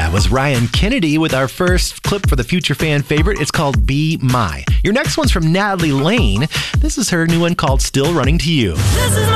That was Ryan Kennedy with our first clip for the Future Fan favorite. It's called Be My. Your next one's from Natalie Lane. This is her new one called Still Running to You. This is